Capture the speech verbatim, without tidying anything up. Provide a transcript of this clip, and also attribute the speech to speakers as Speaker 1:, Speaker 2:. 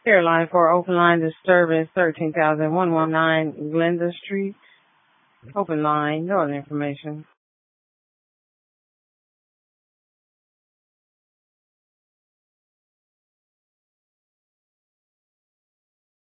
Speaker 1: Airline for open line disturbance thirteen thousand one hundred nineteen Glenda Street. Open line, no other information.